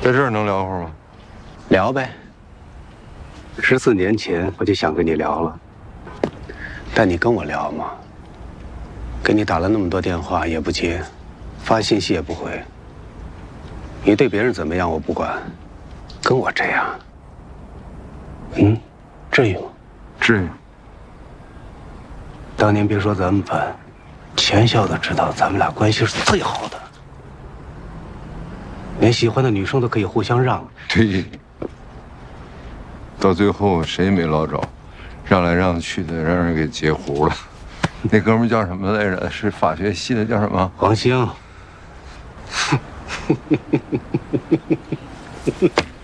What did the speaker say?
在这儿能聊会儿吗？ 聊呗。14年前我就想跟你聊了，但你跟我聊吗？给你打了那么多电话也不接，发信息也不回。你对别人怎么样我不管，跟我这样，至于吗？ 至于。 当年别说咱们班，全校都知道咱们俩关系是最好的，连喜欢的女生都可以互相让。 对。到最后谁也没捞着，让来让去的，让人给截胡了。那哥们叫什么来着？是法学系的，叫什么？ 王兴。